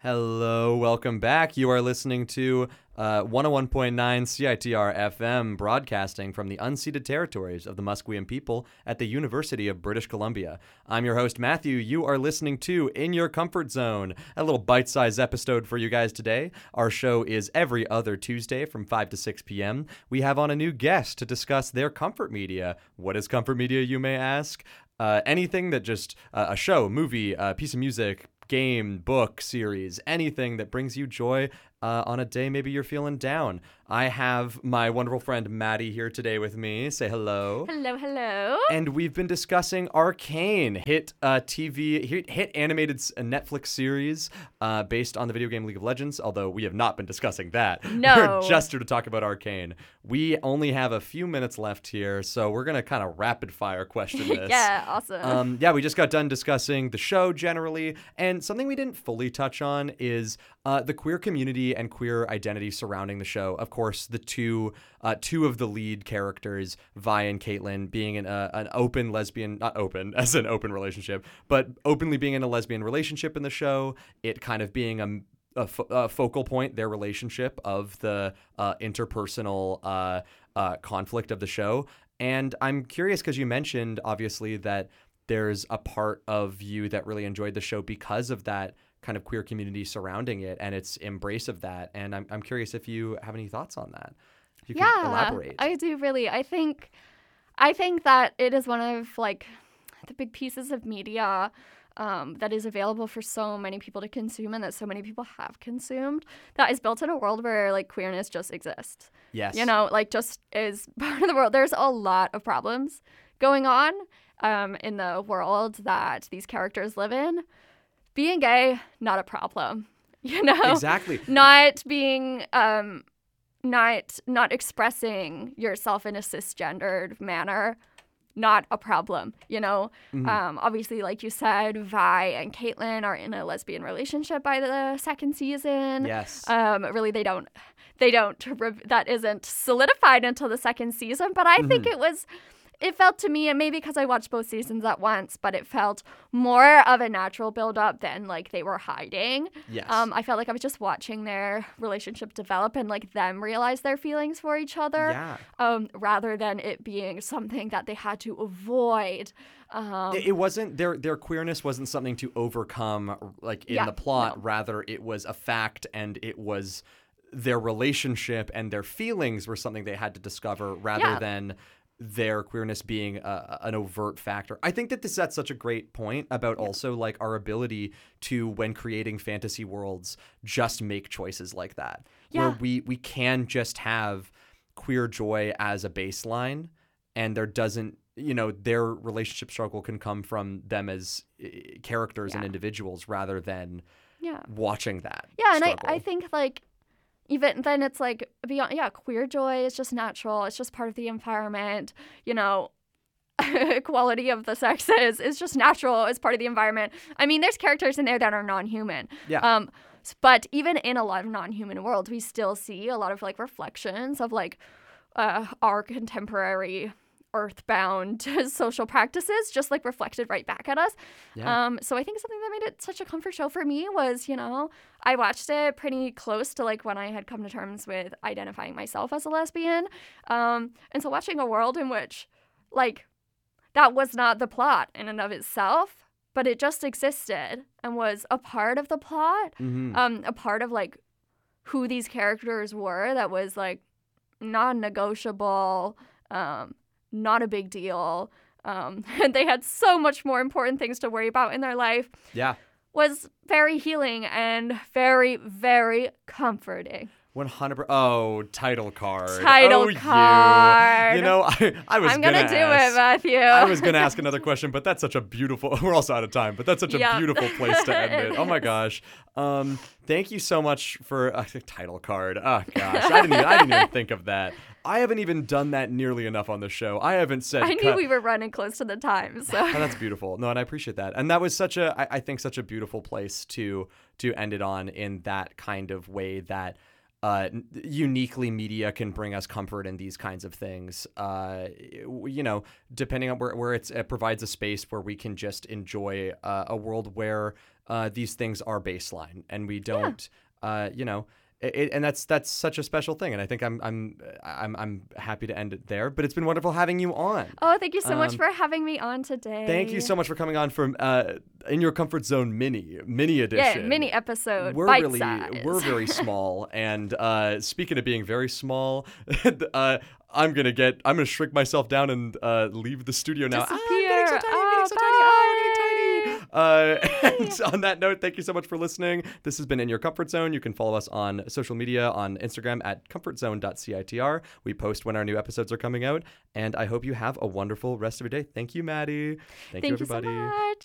Hello, welcome back. You are listening to 101.9 CITR FM, broadcasting from the unceded territories of the Musqueam people at the University of British Columbia. I'm your host, Matthew. You are listening to In Your Comfort Zone, a little bite-sized episode for you guys today. Our show is every other Tuesday from 5 to 6 p.m. We have on a new guest to discuss their comfort media. What is comfort media, you may ask? Anything that just a show, movie, piece of music, game, book, series, anything that brings you joy on a day maybe you're feeling down. I have my wonderful friend Maddie here today with me. Say hello. Hello, hello. And we've been discussing Arcane, hit animated Netflix series based on the video game League of Legends, although we have not been discussing that. No. We're just here to talk about Arcane. We only have a few minutes left here, so we're going to kind of rapid fire question this. Yeah, awesome. We just got done discussing the show generally, and something we didn't fully touch on is the queer community and queer identity surrounding the show. Of course, the two of the lead characters, Vi and Caitlin, being in an open lesbian, not open as an open relationship, but openly being in a lesbian relationship in the show. It kind of being a focal point, their relationship of the interpersonal conflict of the show. And I'm curious because you mentioned obviously that there's a part of you that really enjoyed the show because of that kind of queer community surrounding it and its embrace of that. And I'm curious if you have any thoughts on that. If you can elaborate. I do really. I think that it is one of like the big pieces of media that is available for so many people to consume and that so many people have consumed, that is built in a world where like queerness just exists. Yes. You know, like just is part of the world. There's a lot of problems going on in the world that these characters live in. Being gay, not a problem, you know? Exactly. Not being, not expressing yourself in a cisgendered manner, not a problem, you know? Mm-hmm. Obviously, like you said, Vi and Caitlin are in a lesbian relationship by the second season. Yes. Really, that isn't solidified until the second season, but I think it felt to me, and maybe because I watched both seasons at once, but it felt more of a natural build-up than, like, they were hiding. Yes. I felt like I was just watching their relationship develop and, like, them realize their feelings for each other. Yeah. Rather than it being something that they had to avoid. It wasn't, their queerness wasn't something to overcome, like, in the plot. No. Rather, it was a fact, and it was their relationship and their feelings were something they had to discover rather than their queerness being an overt factor. I think that that's such a great point about also like our ability to, when creating fantasy worlds, just make choices like that. Yeah. Where we can just have queer joy as a baseline, and there doesn't, you know, their relationship struggle can come from them as characters and individuals rather than watching that. Yeah, and struggle. I think like even then it's like beyond queer joy is just natural. It's just part of the environment. You know, equality of the sexes is just natural. It's part of the environment. I mean, there's characters in there that are non-human. Yeah. But even in a lot of non-human worlds, we still see a lot of like reflections of like our contemporary earthbound social practices just like reflected right back at us. So I think something that made it such a comfort show for me was, you know, I watched it pretty close to like when I had come to terms with identifying myself as a lesbian. And so watching a world in which like that was not the plot in and of itself, but it just existed and was a part of the plot, a part of like who these characters were, that was like non-negotiable, not a big deal, and they had so much more important things to worry about in their life. Yeah. Was very healing and very, very comforting. 100%. Oh, title card. Title card. You know, I was I'm going to do it, Matthew. I was going to ask another question, but that's such a beautiful, we're also out of time, but that's such a beautiful place to end it. Oh my gosh. Thank you so much for title card. Oh gosh. I didn't even think of that. I haven't even done that nearly enough on the show. I haven't said. I knew we were running close to the time, so. Oh, that's beautiful. No, and I appreciate that. And that was I think such a beautiful place to end it on, in that kind of way that uniquely media can bring us comfort in these kinds of things. You know, depending on where it provides a space where we can just enjoy a world where these things are baseline, and we don't, and that's such a special thing. And I think I'm happy to end it there. But it's been wonderful having you on. Oh, thank you so much for having me on today. Thank you so much for coming on from In Your Comfort Zone mini edition. Yeah, mini episode. We're very small. And speaking of being very small, I'm gonna shrink myself down and leave the studio now. Disappear. I'm getting so tiny. I'm getting so tiny. Oh, I'm getting tiny. And on that note, thank you so much for listening. This has been In Your Comfort Zone. You can follow us on social media on Instagram at comfortzone.citr. We post when our new episodes are coming out. And I hope you have a wonderful rest of your day. Thank you, Maddie. Thank you, everybody. You so much.